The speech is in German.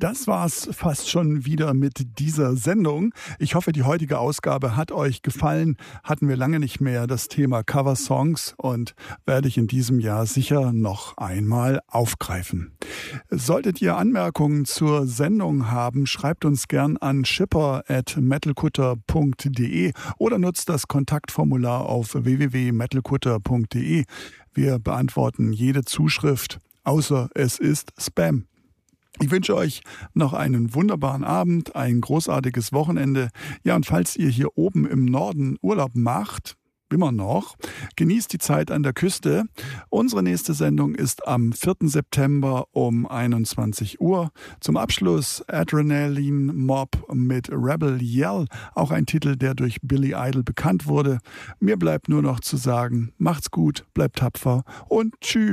Das war's fast schon wieder mit dieser Sendung. Ich hoffe, die heutige Ausgabe hat euch gefallen. Hatten wir lange nicht mehr das Thema Coversongs und werde ich in diesem Jahr sicher noch einmal aufgreifen. Solltet ihr Anmerkungen zur Sendung haben, schreibt uns gern an schipper@metalkutter.de oder nutzt das Kontaktformular auf www.metalkutter.de. Wir beantworten jede Zuschrift, außer es ist Spam. Ich wünsche euch noch einen wunderbaren Abend, ein großartiges Wochenende. Ja, und falls ihr hier oben im Norden Urlaub macht, immer noch, genießt die Zeit an der Küste. Unsere nächste Sendung ist am 4. September um 21 Uhr. Zum Abschluss Adrenaline Mob mit Rebel Yell, auch ein Titel, der durch Billy Idol bekannt wurde. Mir bleibt nur noch zu sagen, macht's gut, bleibt tapfer und tschüss.